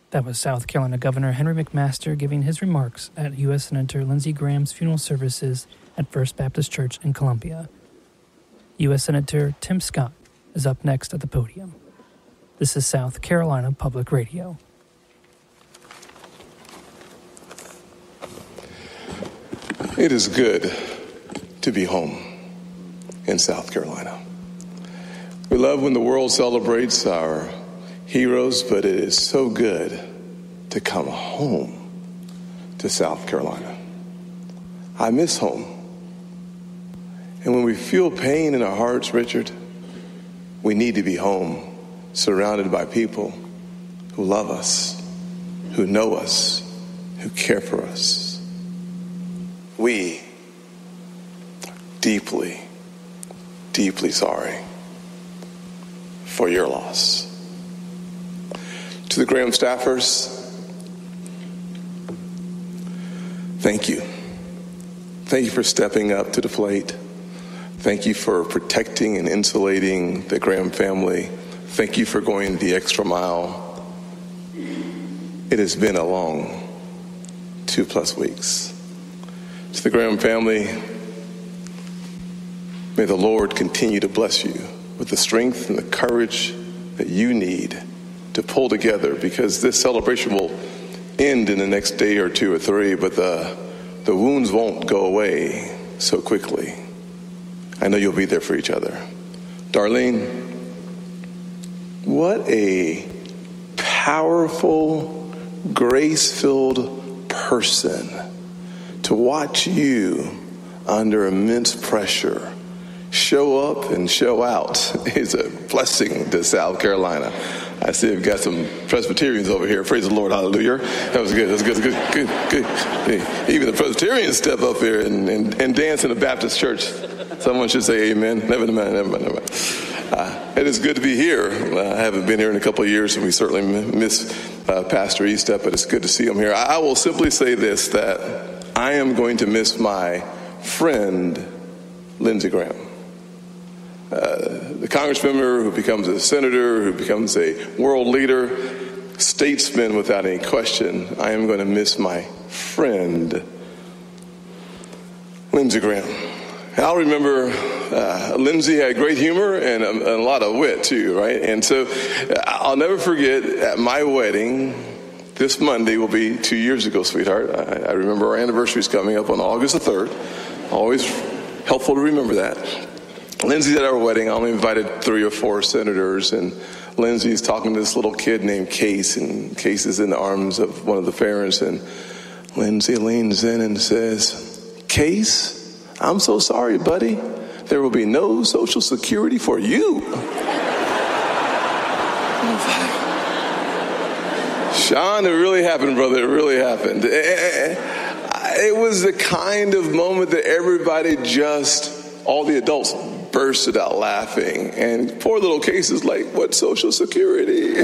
That was South Carolina Governor Henry McMaster giving his remarks at U.S. Senator Lindsey Graham's funeral services at First Baptist Church in Columbia. U.S. Senator Tim Scott is up next at the podium. This is South Carolina Public Radio. It is good to be home in South Carolina. We love when the world celebrates our heroes, but it is so good to come home to South Carolina. I miss home. And when we feel pain in our hearts, Richard, we need to be home, surrounded by people who love us, who know us, who care for us. We are deeply, deeply sorry for your loss. To the Graham staffers, thank you. Thank you for stepping up to the plate. Thank you for protecting and insulating the Graham family. Thank you for going the extra mile. It has been a long 2+ weeks. To the Graham family, may the Lord continue to bless you with the strength and the courage that you need to pull together, because this celebration will end in the next day or 2 or 3, but the wounds won't go away so quickly. I know you'll be there for each other. Darlene, what a powerful, grace-filled person to watch you under immense pressure show up and show out is a blessing to South Carolina. I see we've got some Presbyterians over here. Praise the Lord, hallelujah. That was good, good. Hey, even the Presbyterians step up here and dance in a Baptist church. Someone should say amen. Never mind. It is good to be here. I haven't been here in a couple of years, and we certainly miss Pastor Estep, but it's good to see him here. I will simply say this, that I am going to miss my friend, Lindsey Graham. The congressmember who becomes a senator, who becomes a world leader, statesman without any question. I am going to miss my friend, Lindsey Graham. I'll remember Lindsey had great humor and a lot of wit too, right? And so I'll never forget at my wedding, this Monday will be 2 years ago, sweetheart. I remember our anniversary is coming up on August the 3rd. Always helpful to remember that. Lindsey's at our wedding. I only invited 3 or 4 senators, and Lindsey's talking to this little kid named Case, and Case is in the arms of one of the parents, and Lindsey leans in and says, "Case, I'm so sorry, buddy. There will be no Social Security for you." Sean, it really happened, brother. It really happened. It was the kind of moment that everybody all the adults bursted out laughing. And poor little Case is like, what Social Security?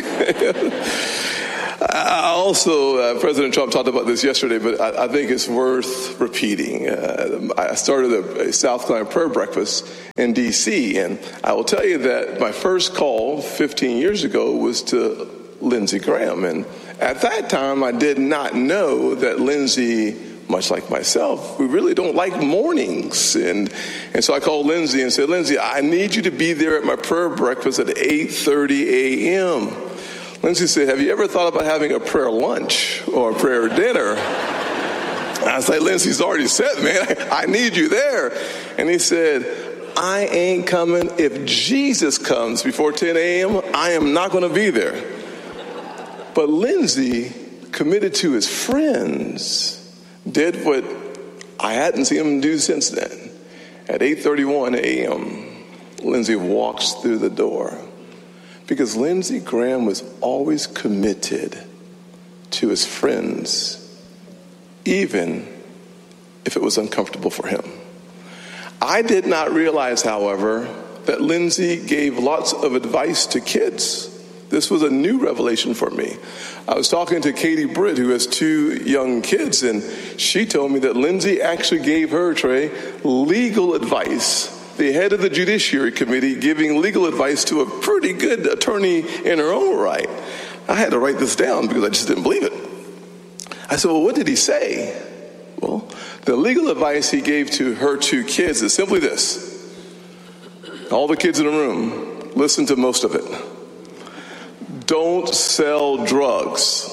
Also, President Trump talked about this yesterday, but I think it's worth repeating. I started a South Carolina prayer breakfast in D.C., and I will tell you that my first call 15 years ago was to Lindsey Graham. And at that time, I did not know that Lindsey, much like myself, we really don't like mornings. And so I called Lindsey and said, "Lindsey, I need you to be there at my prayer breakfast at 8:30 a.m. Lindsey said, "Have you ever thought about having a prayer lunch or a prayer dinner?" I was like, "Lindsey's already said, man, I need you there." And he said, "I ain't coming. If Jesus comes before 10 a.m., I am not going to be there." But Lindsey committed to his friends, did what I hadn't seen him do since then. At 8:31 a.m., Lindsey walks through the door, because Lindsey Graham was always committed to his friends, even if it was uncomfortable for him. I did not realize, however, that Lindsey gave lots of advice to kids. This was a new revelation for me. I was talking to Katie Britt, who has 2 young kids, and she told me that Lindsey actually gave her, Trey, legal advice. The head of the Judiciary Committee giving legal advice to a pretty good attorney in her own right. I had to write this down because I just didn't believe it. I said, well, what did he say? Well, the legal advice he gave to her 2 kids is simply this. All the kids in the room, listen to most of it. Don't sell drugs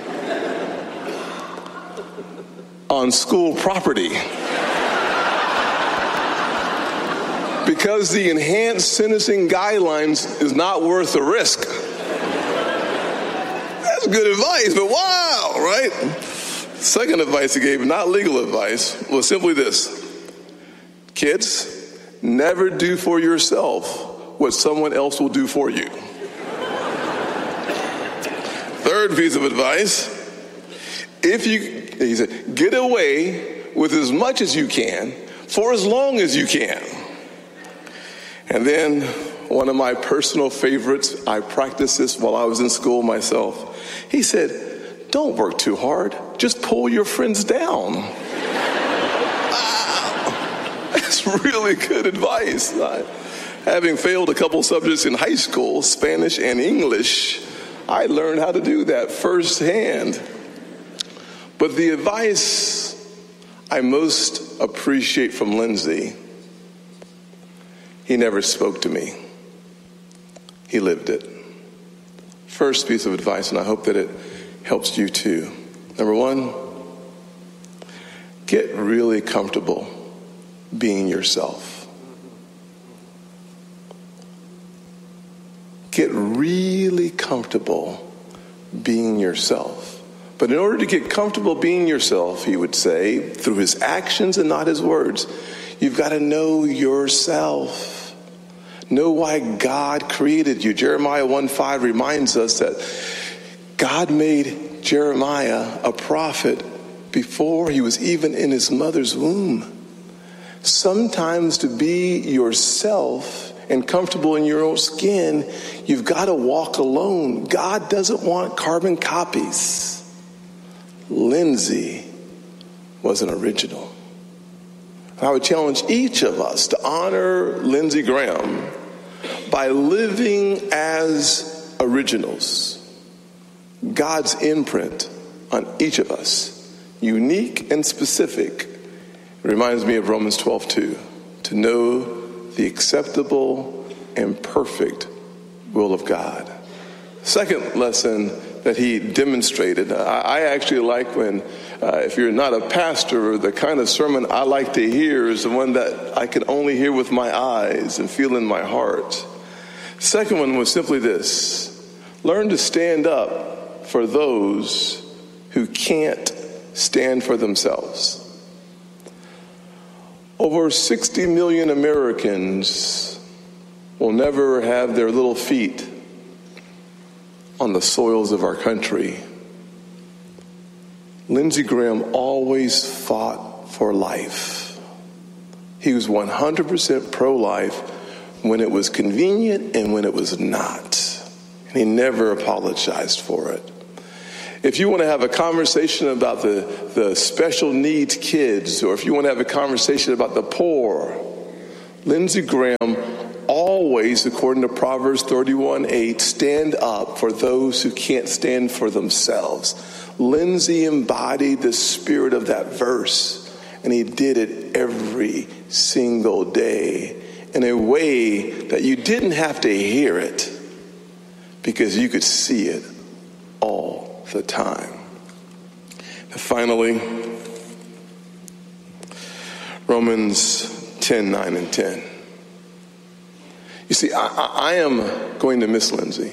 on school property. Because the enhanced sentencing guidelines is not worth the risk. That's good advice, but wow, right? Second advice he gave, not legal advice, was simply this. Kids, never do for yourself what someone else will do for you. Third piece of advice, he said, get away with as much as you can for as long as you can. And then one of my personal favorites, I practiced this while I was in school myself. He said, don't work too hard. Just pull your friends down. Wow. That's really good advice. Having failed a couple subjects in high school, Spanish and English, I learned how to do that firsthand. But the advice I most appreciate from Lindsay, he never spoke to me. He lived it. First piece of advice, and I hope that it helps you too. Number 1, get really comfortable being yourself. Get really comfortable being yourself. But in order to get comfortable being yourself, he would say, through his actions and not his words, you've got to know yourself. Know why God created you. Jeremiah 1:5 reminds us that God made Jeremiah a prophet before he was even in his mother's womb. Sometimes to be yourself and comfortable in your own skin, you've got to walk alone. God doesn't want carbon copies. Lindsay was an original. I would challenge each of us to honor Lindsey Graham by living as originals. God's imprint on each of us, unique and specific. It reminds me of Romans 12:2, to know the acceptable and perfect will of God. Second lesson that he demonstrated, I actually like when, if you're not a pastor, the kind of sermon I like to hear is the one that I can only hear with my eyes and feel in my heart. Second one was simply this: learn to stand up for those who can't stand for themselves. Over 60 million Americans will never have their little feet on the soils of our country. Lindsey Graham always fought for life. He was 100% pro-life when it was convenient and when it was not. And he never apologized for it. If you want to have a conversation about the special needs kids, or if you want to have a conversation about the poor, Lindsey Graham always, according to Proverbs 31:8, stand up for those who can't stand for themselves. Lindsay embodied the spirit of that verse, and he did it every single day in a way that you didn't have to hear it because you could see it all the time. And finally, Romans 10:9 and 10. You see, I am going to miss Lindsay.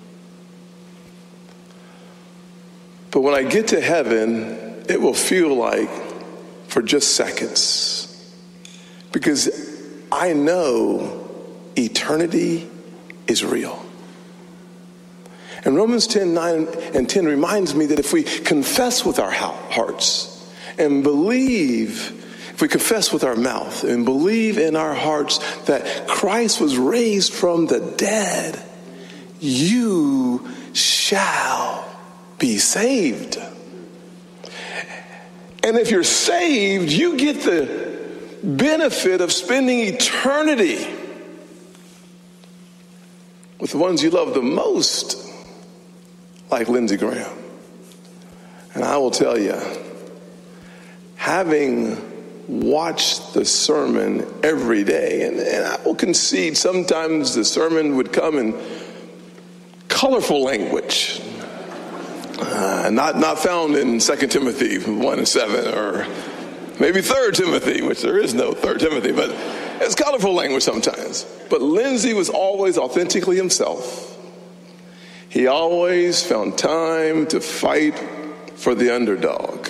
But when I get to heaven, it will feel like for just seconds. Because I know eternity is real. And Romans 10:9 and 10 reminds me that if we confess with our hearts and believe, if we confess with our mouth and believe in our hearts that Christ was raised from the dead, you shall be saved. And if you're saved, you get the benefit of spending eternity with the ones you love the most, like Lindsey Graham. And I will tell you, having watched the sermon every day, and I will concede sometimes the sermon would come in colorful language, not found in 2 Timothy 1:7 or maybe 3 Timothy, which there is no 3 Timothy, but it's colorful language sometimes. But Lindsey was always authentically himself. He always found time to fight for the underdog.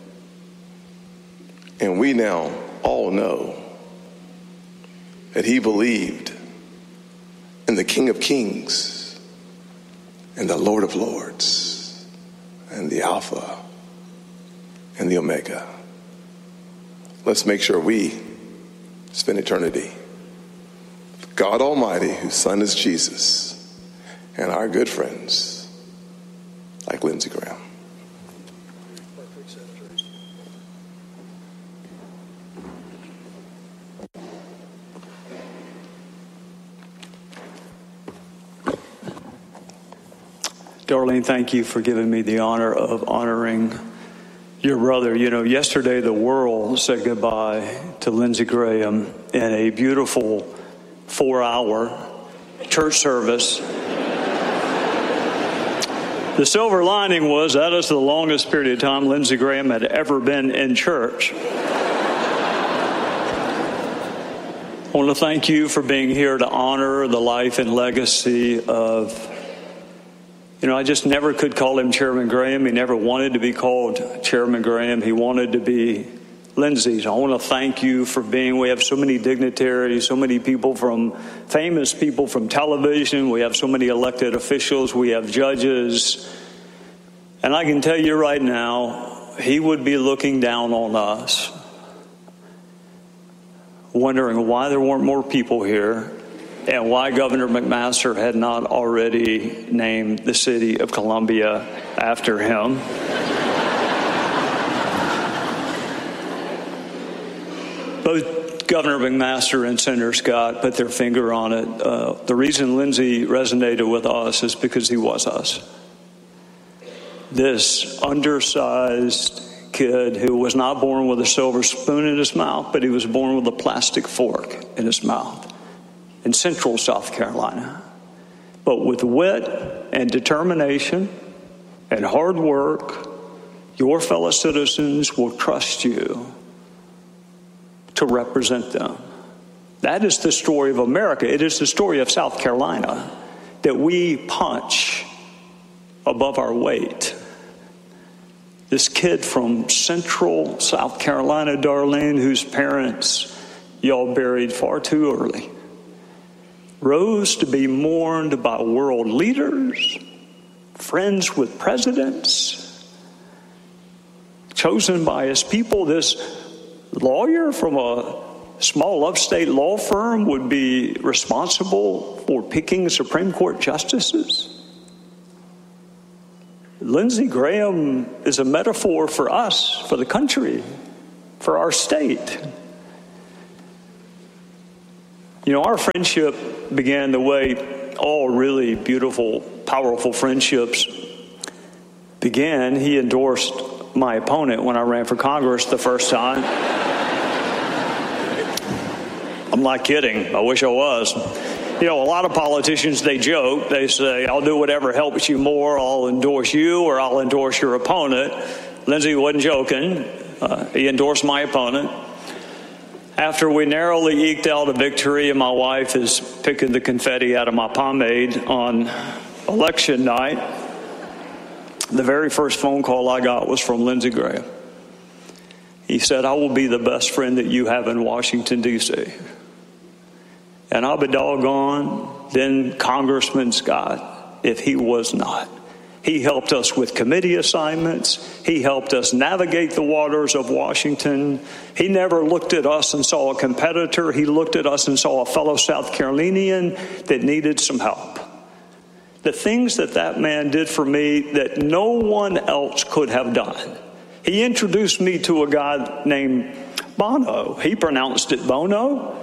And we now all know that he believed in the King of Kings and the Lord of Lords and the Alpha and the Omega. Let's make sure we spend eternity with God Almighty, whose Son is Jesus, and our good friends like Lindsey Graham. Darlene, thank you for giving me the honor of honoring your brother. You know, yesterday the world said goodbye to Lindsey Graham in a beautiful 4-hour church service. The silver lining was that is the longest period of time Lindsey Graham had ever been in church. I want to thank you for being here to honor the life and legacy of, I just never could call him Chairman Graham. He never wanted to be called Chairman Graham. He wanted to be Lindsey's. I want to thank you for being. We have so many dignitaries, so many people famous people from television. We have so many elected officials. We have judges. And I can tell you right now, he would be looking down on us, wondering why there weren't more people here, and why Governor McMaster had not already named the city of Columbia after him. Both Governor McMaster and Senator Scott put their finger on it. The reason Lindsey resonated with us is because he was us. This undersized kid who was not born with a silver spoon in his mouth, but he was born with a plastic fork in his mouth. In central South Carolina, but with wit and determination and hard work, your fellow citizens will trust you to represent them. That is the story of America. It is the story of South Carolina, that we punch above our weight. This kid from central South Carolina, Darlene, whose parents y'all buried far too early, rose to be mourned by world leaders, friends with presidents, chosen by his people. This lawyer from a small upstate law firm would be responsible for picking Supreme Court justices. Lindsey Graham is a metaphor for us, for the country, for our state. Our friendship began the way all really beautiful, powerful friendships began. He endorsed my opponent when I ran for Congress the first time. I'm not kidding. I wish I was. A lot of politicians, they joke. They say, I'll do whatever helps you more. I'll endorse you or I'll endorse your opponent. Lindsey wasn't joking. He endorsed my opponent. After we narrowly eked out a victory and my wife is picking the confetti out of my pomade on election night, the very first phone call I got was from Lindsey Graham. He said, I will be the best friend that you have in Washington, D.C. And I'll be doggone then Congressman Scott if he was not. He helped us with committee assignments. He helped us navigate the waters of Washington. He never looked at us and saw a competitor. He looked at us and saw a fellow South Carolinian that needed some help. The things that man did for me that no one else could have done. He introduced me to a guy named Bono. He pronounced it Bono.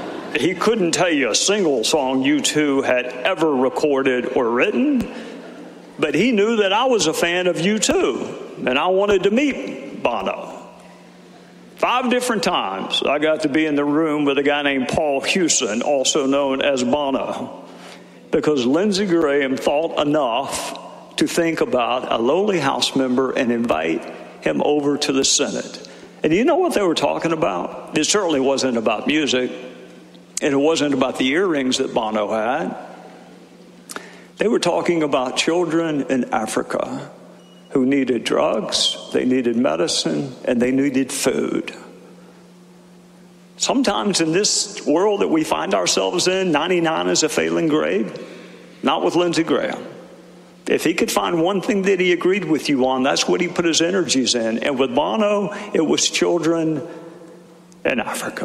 He couldn't tell you a single song U2 had ever recorded or written, But he knew that I was a fan of U2, and I wanted to meet Bono. 5 different times I got to be in the room with a guy named Paul Hewson, also known as Bono, because Lindsey Graham thought enough to think about a lowly House member and invite him over to the Senate. And you know what they were talking about? It certainly wasn't about music, and it wasn't about the earrings that Bono had. They were talking about children in Africa who needed drugs, they needed medicine, and they needed food. Sometimes in this world that we find ourselves in, 99 is a failing grade. Not with Lindsey Graham. If he could find one thing that he agreed with you on, that's what he put his energies in. And with Bono, it was children in Africa.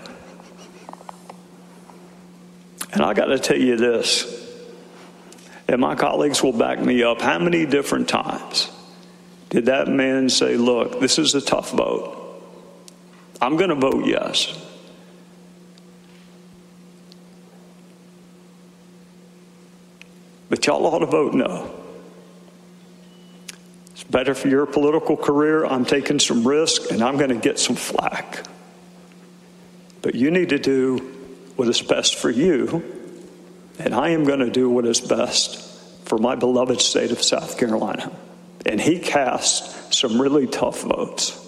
And I got to tell you this, and my colleagues will back me up, how many different times did that man say, look, this is a tough vote. I'm going to vote yes. But y'all ought to vote no. It's better for your political career. I'm taking some risk, and I'm going to get some flack. But you need to do what is best for you, and I am going to do what is best for my beloved state of South Carolina. And he cast some really tough votes.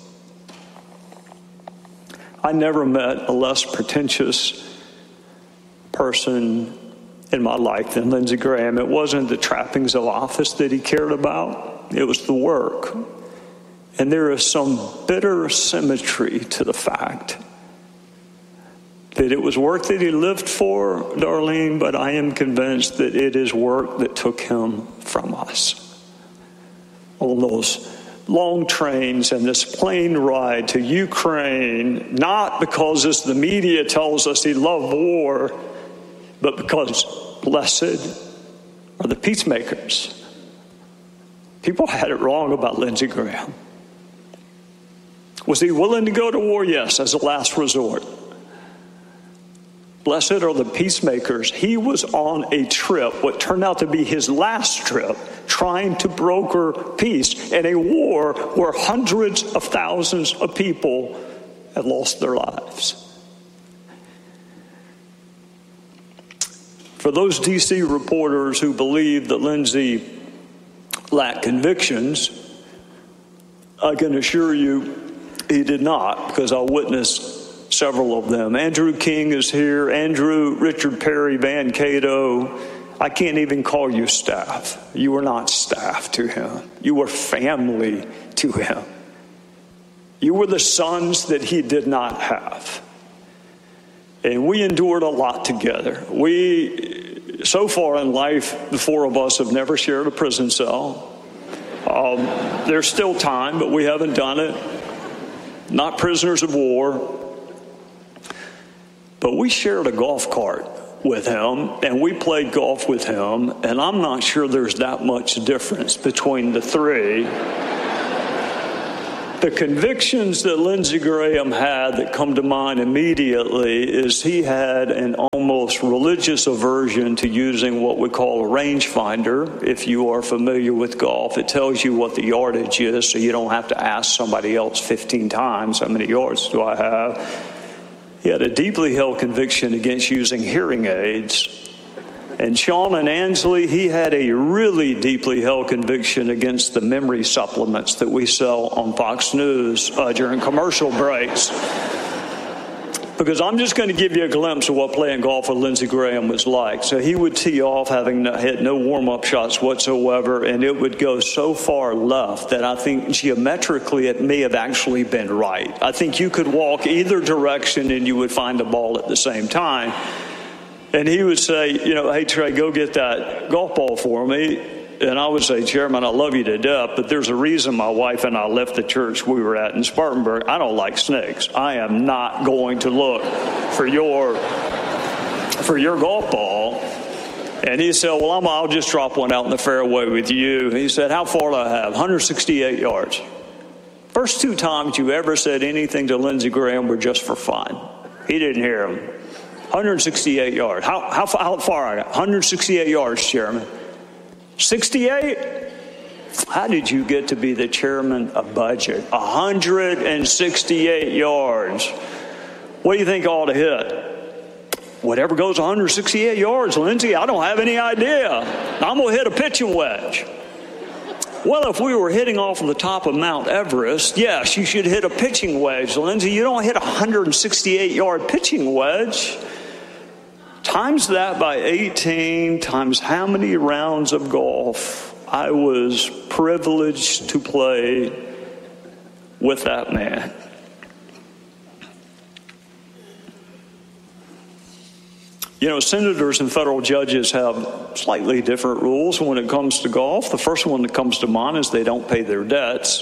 I never met a less pretentious person in my life than Lindsey Graham. It wasn't the trappings of office that he cared about. It was the work. And there is some bitter symmetry to the fact that it was work that he lived for, Darlene, but I am convinced that it is work that took him from us. On those long trains and this plane ride to Ukraine, not because, as the media tells us, he loved war, but because blessed are the peacemakers. People had it wrong about Lindsey Graham. Was he willing to go to war? Yes, as a last resort. Blessed are the peacemakers. He was on a trip, what turned out to be his last trip, trying to broker peace in a war where hundreds of thousands of people had lost their lives. For those D.C. reporters who believe that Lindsey lacked convictions, I can assure you he did not, because I witnessed several of them. Andrew King is here. Andrew, Richard Perry, Van Cato. I can't even call you staff. You were not staff to him. You were family to him. You were the sons that he did not have. And we endured a lot together. So far in life, the 4 of us have never shared a prison cell. There's still time, but we haven't done it. Not prisoners of war. But we shared a golf cart with him, and we played golf with him, and I'm not sure there's that much difference between the 3. The convictions that Lindsey Graham had that come to mind immediately is he had an almost religious aversion to using what we call a rangefinder. If you are familiar with golf, it tells you what the yardage is, so you don't have to ask somebody else 15 times, how many yards do I have? He had a deeply held conviction against using hearing aids. And Sean and Ansley, he had a really deeply held conviction against the memory supplements that we sell on Fox News during commercial breaks. Because I'm just going to give you a glimpse of what playing golf with Lindsey Graham was like. So he would tee off having hit no warm-up shots whatsoever, and it would go so far left that I think geometrically it may have actually been right. I think you could walk either direction and you would find the ball at the same time. And he would say, hey, Trey, go get that golf ball for me. And I would say, Chairman, I love you to death, but there's a reason my wife and I left the church we were at in Spartanburg. I don't like snakes. I am not going to look for your golf ball. And he said, well, I'll just drop one out in the fairway with you. He said, how far do I have? 168 yards. First 2 times you ever said anything to Lindsey Graham were just for fun. He didn't hear him. 168 yards. How far I got? 168 yards, Chairman. 68? How did you get to be the chairman of budget? 168 yards. What do you think I ought to hit? Whatever goes 168 yards, Lindsey, I don't have any idea. I'm going to hit a pitching wedge. Well, if we were hitting off of the top of Mount Everest, yes, you should hit a pitching wedge. Lindsey, you don't hit a 168-yard pitching wedge. Times that by 18 times how many rounds of golf I was privileged to play with that man. You know, senators and federal judges have slightly different rules when it comes to golf. The first one that comes to mind is they don't pay their debts.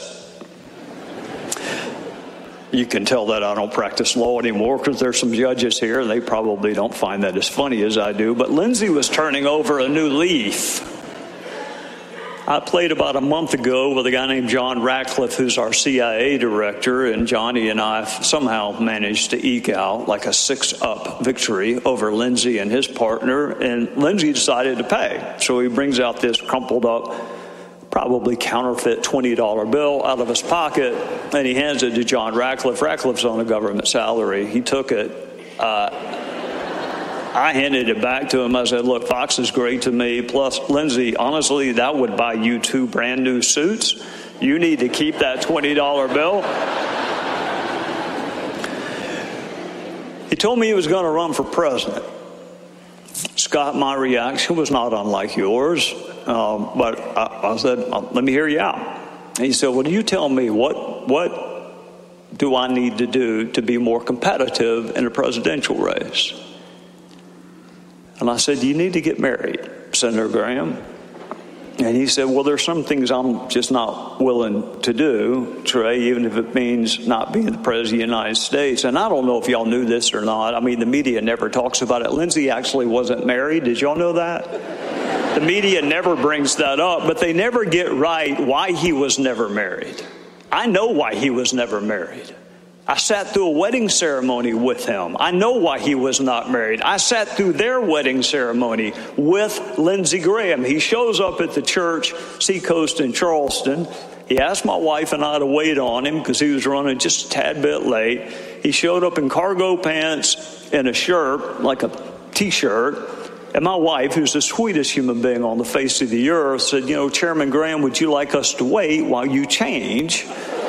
You can tell that I don't practice law anymore because there's some judges here and they probably don't find that as funny as I do. But Lindsey was turning over a new leaf. I played about a month ago with a guy named John Ratcliffe, who's our CIA director, and Johnny and I somehow managed to eke out like a 6-up victory over Lindsey and his partner, and Lindsey decided to pay. So he brings out this crumpled up, probably counterfeit $20 bill out of his pocket, and he hands it to John Ratcliffe. Ratcliffe's on a government salary. He took it. I handed it back to him. I said, look, Fox is great to me. Plus, Lindsey, honestly, that would buy you 2 brand new suits. You need to keep that $20 bill. He told me he was going to run for president. Scott, my reaction was not unlike yours. But I said, let me hear you out. And he said, well, you tell me what do I need to do to be more competitive in a presidential race? And I said, you need to get married, Senator Graham. And he said, well, there's some things I'm just not willing to do, Trey, even if it means not being the president of the United States. And I don't know if y'all knew this or not. I mean, the media never talks about it. Lindsey actually wasn't married. Did y'all know that? The media never brings that up, but they never get right why he was never married. I know why he was never married. I sat through a wedding ceremony with him. I know why he was not married. I sat through their wedding ceremony with Lindsey Graham. He shows up at the church, Seacoast in Charleston. He asked my wife and I to wait on him because he was running just a tad bit late. He showed up in cargo pants and a shirt, like a T-shirt. And my wife, who's the sweetest human being on the face of the earth, said, you know, Chairman Graham, would you like us to wait while you change?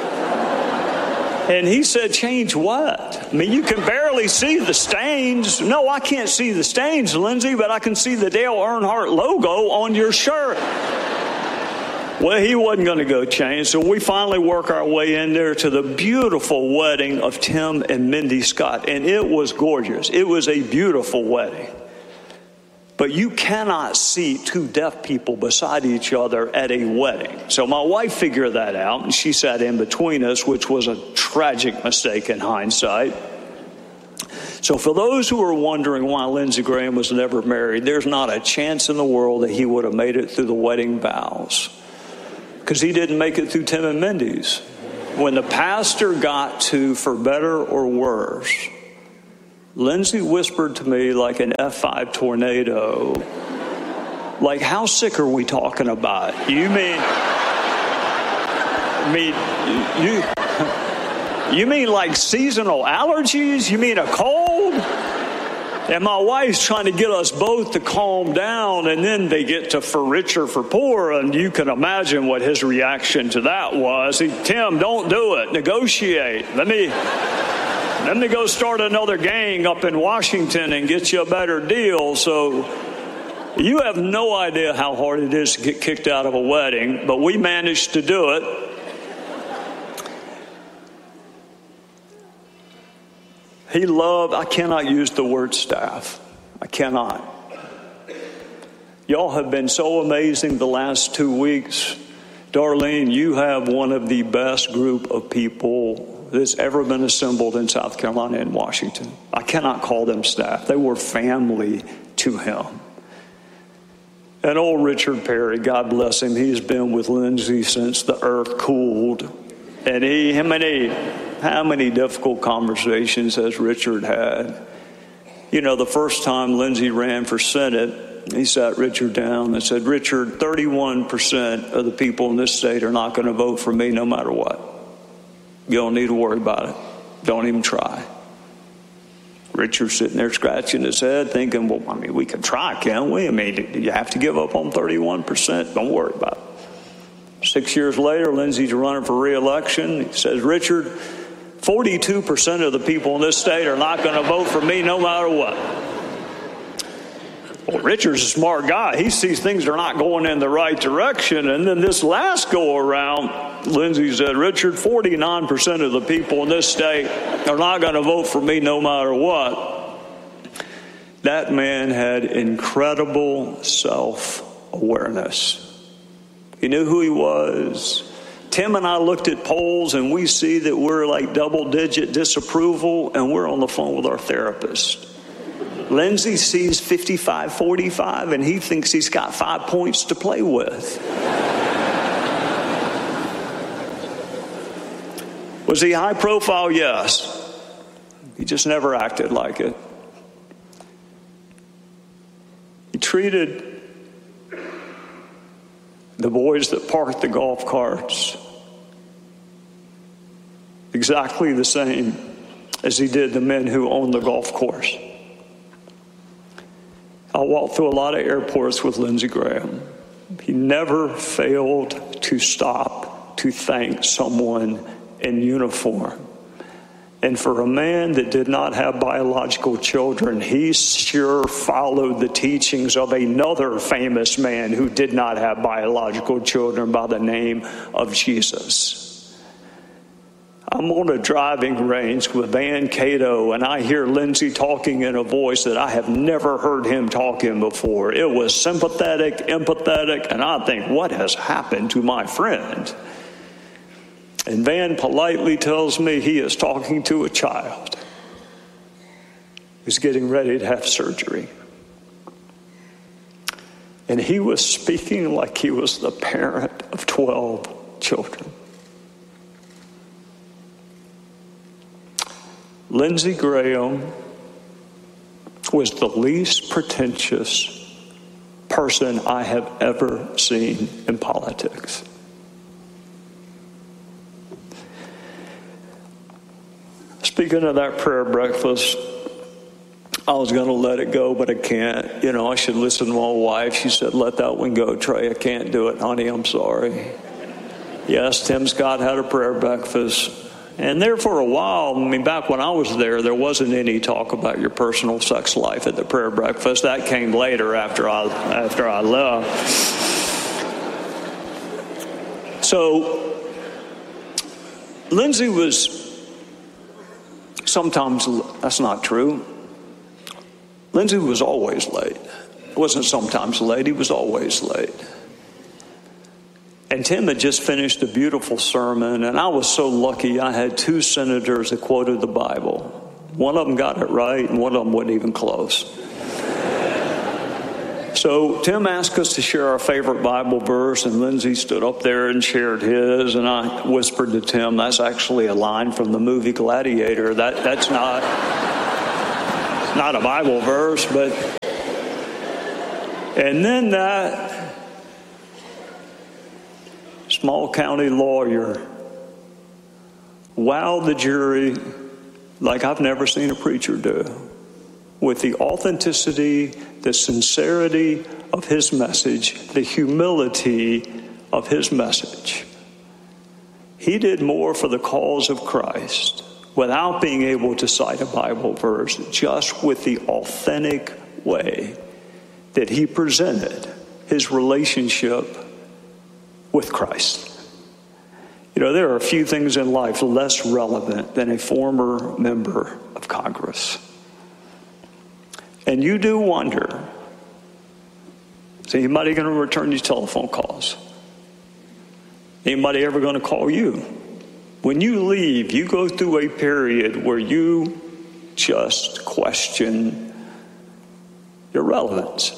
And he said, change what? I mean, you can barely see the stains. No, I can't see the stains, Lindsey, but I can see the Dale Earnhardt logo on your shirt. Well, he wasn't going to go change, so we finally work our way in there to the beautiful wedding of Tim and Mindy Scott, and it was gorgeous. It was a beautiful wedding. But you cannot see 2 deaf people beside each other at a wedding. So my wife figured that out, and she sat in between us, which was a tragic mistake in hindsight. So for those who are wondering why Lindsey Graham was never married, there's not a chance in the world that he would have made it through the wedding vows, because he didn't make it through Tim and Mindy's. When the pastor got to for better or worse, Lindsey whispered to me like an F5 tornado, like, how sick are we talking about? You mean like seasonal allergies? You mean a cold? And my wife's trying to get us both to calm down, and then they get to for richer, for poorer, and you can imagine what his reaction to that was. Tim, don't do it. Negotiate. Let me go start another gang up in Washington and get you a better deal. So you have no idea how hard it is to get kicked out of a wedding, but we managed to do it. He loved, I cannot use the word staff. I cannot. Y'all have been so amazing the last 2 weeks. Darlene, you have one of the best group of people that's ever been assembled in South Carolina and Washington. I cannot call them staff. They were family to him. And old Richard Perry, God bless him, he's been with Lindsey since the earth cooled. And how many difficult conversations has Richard had? You know, the first time Lindsey ran for Senate, He sat Richard down and said, Richard, 31% of the people in this state are not going to vote for me no matter what. You don't need to worry about it. Don't even try. Richard's sitting there scratching his head thinking, well, I mean, we could try, can't we? I mean, you have to give up on 31%. Don't worry about it. 6 years later, Lindsey's running for re-election. He says, Richard, 42% of the people in this state are not going to vote for me no matter what. Well, Richard's a smart guy. He sees things are not going in the right direction. And then this last go around, Lindsey said, Richard, 49% of the people in this state are not going to vote for me no matter what. That man had incredible self-awareness. He knew who he was. Tim and I looked at polls and we see that we're like double-digit disapproval, and we're on the phone with our therapist. Lindsey sees 55-45 and he thinks he's got 5 points to play with. Was he high profile? Yes. He just never acted like it. He treated the boys that parked the golf carts exactly the same as he did the men who owned the golf course. I walked through a lot of airports with Lindsey Graham. He never failed to stop to thank someone in uniform. And for a man that did not have biological children, he sure followed the teachings of another famous man who did not have biological children by the name of Jesus. I'm on a driving range with Van Cato, and I hear Lindsey talking in a voice that I have never heard him talk in before. It was sympathetic, empathetic, and I think, what has happened to my friend? And Van politely tells me he is talking to a child who's getting ready to have surgery. And he was speaking like he was the parent of 12 children. Lindsey Graham was the least pretentious person I have ever seen in politics. Speaking of that prayer breakfast, I was going to let it go, but I can't. You know, I should listen to my wife. She said, let that one go, Trey. I can't do it, honey. I'm sorry. Yes, Tim Scott had a prayer breakfast. And there for a while, I mean, back when I was there wasn't any talk about your personal sex life at the prayer breakfast. That came later after I left. So, Lindsey was sometimes, that's not true. Lindsey was always late. It wasn't sometimes late, he was always late. And Tim had just finished a beautiful sermon, and I was so lucky I had two senators that quoted the Bible. One of them got it right, and one of them wasn't even close. So Tim asked us to share our favorite Bible verse, and Lindsey stood up there and shared his, and I whispered to Tim, that's actually a line from the movie Gladiator. That's not a Bible verse, but... And then that small county lawyer wowed the jury like I've never seen a preacher do, with the authenticity, the sincerity of his message, the humility of his message. He did more for the cause of Christ without being able to cite a Bible verse, just with the authentic way that he presented his relationship with Christ. You know, there are a few things in life less relevant than a former member of Congress. And you do wonder, is anybody going to return these telephone calls? Anybody ever going to call you? When you leave, you go through a period where you just question your relevance.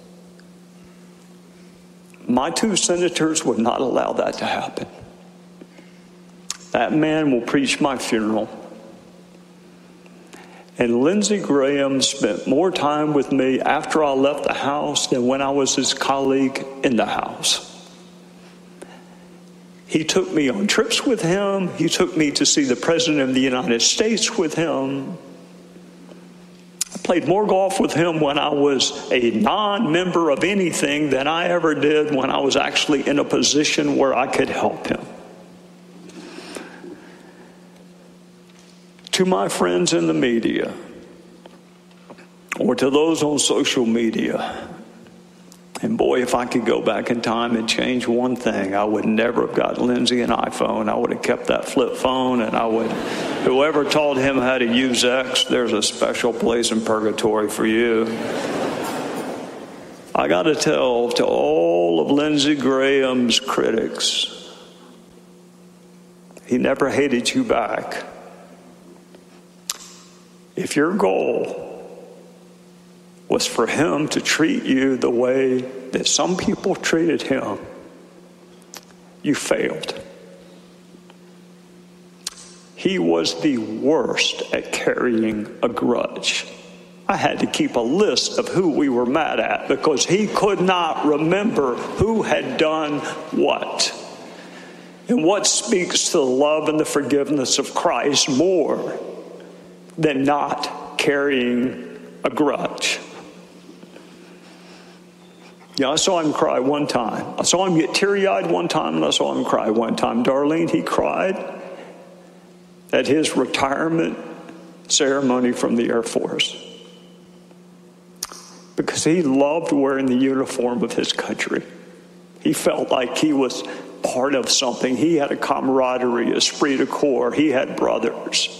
My two senators would not allow that to happen. That man will preach my funeral. And Lindsey Graham spent more time with me after I left the house than when I was his colleague in the house. He took me on trips with him. He took me to see the President of the United States with him. I played more golf with him when I was a non-member of anything than I ever did when I was actually in a position where I could help him. To my friends in the media, or to those on social media, and boy, if I could go back in time and change one thing, I would never have gotten Lindsey an iPhone. I would have kept that flip phone, and whoever taught him how to use X, there's a special place in purgatory for you. I got to tell to all of Lindsey Graham's critics, he never hated you back. If your goal was for him to treat you the way that some people treated him, you failed. He was the worst at carrying a grudge. I had to keep a list of who we were mad at because he could not remember who had done what. And what speaks to the love and the forgiveness of Christ more than not carrying a grudge? Yeah, I saw him cry one time. I saw him get teary-eyed one time, and I saw him cry one time. Darlene, he cried at his retirement ceremony from the Air Force because he loved wearing the uniform of his country. He felt like he was part of something. He had a camaraderie, a esprit de corps. He had brothers.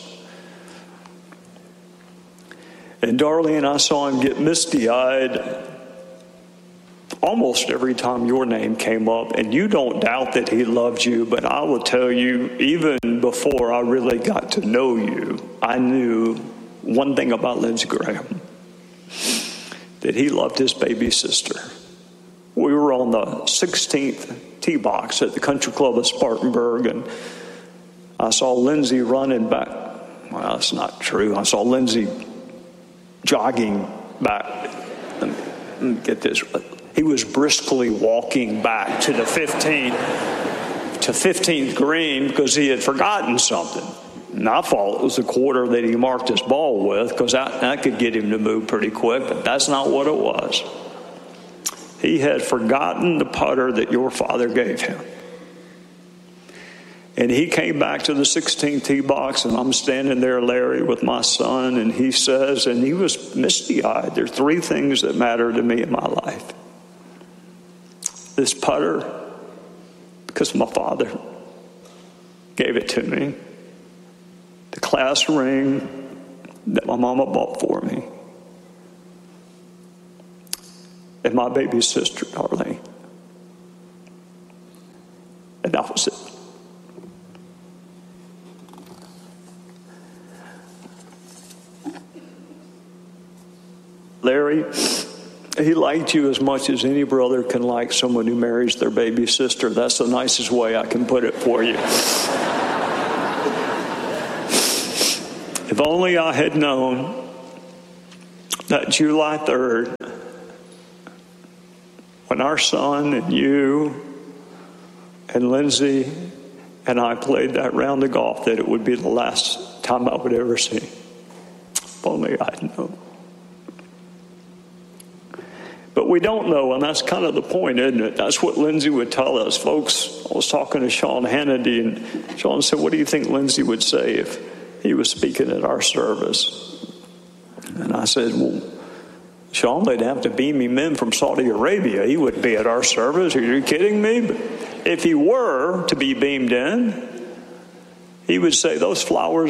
And Darlene, I saw him get misty-eyed almost every time your name came up. And you don't doubt that he loved you, but I will tell you, even before I really got to know you, I knew one thing about Lindsey Graham, that he loved his baby sister. We were on the 16th tee box at the Country Club of Spartanburg, and I saw Lindsey running back. Well, that's not true. I saw Lindsey jogging back. Let me get this. He was briskly walking back to the 15th green because he had forgotten something. And I thought it was the quarter that he marked his ball with because that could get him to move pretty quick, but that's not what it was. He had forgotten the putter that your father gave him. And he came back to the 16th tee box, and I'm standing there, Larry, with my son, and he says, and he was misty-eyed, there are three things that matter to me in my life. This putter, because my father gave it to me. The class ring that my mama bought for me. And my baby sister, Darlene. And that was it. Larry, he liked you as much as any brother can like someone who marries their baby sister. That's the nicest way I can put it for you. If only I had known that July 3rd, when our son and you and Lindsey and I played that round of golf, that it would be the last time I would ever see. If only I'd known. But we don't know, and that's kind of the point, isn't it? That's what Lindsey would tell us. Folks, I was talking to Sean Hannity, and Sean said, what do you think Lindsey would say if he was speaking at our service? And I said, well, Sean, they'd have to beam him in from Saudi Arabia. He wouldn't be at our service. Are you kidding me? But if he were to be beamed in, he would say, those flowers